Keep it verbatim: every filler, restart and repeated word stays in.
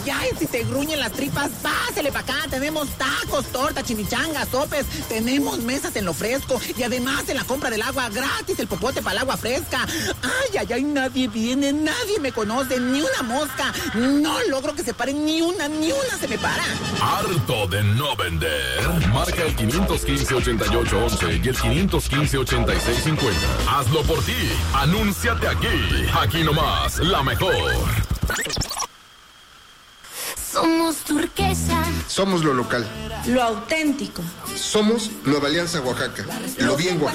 ya, y si te gruñen las tripas, pásale para acá. Tenemos tacos, tortas, chimichangas, sopes. Tenemos mesas en lo fresco. Y además, en la compra del agua, gratis el popote para el agua fresca. Ay, ay, ay, nadie viene, nadie me conoce, ni una mosca. No logro que se pare ni una, ni una se me para. ¿Harto de no vender? Marca el quinientos quince, ochenta y ocho once y el quinientos quince, ochenta y seis cincuenta. Hazlo por ti. Anúnciate aquí. Aquí nomás, la mejor. Somos turquesa. Somos lo local. Lo auténtico. Somos Nueva Alianza Oaxaca. Lo bien Oaxaca.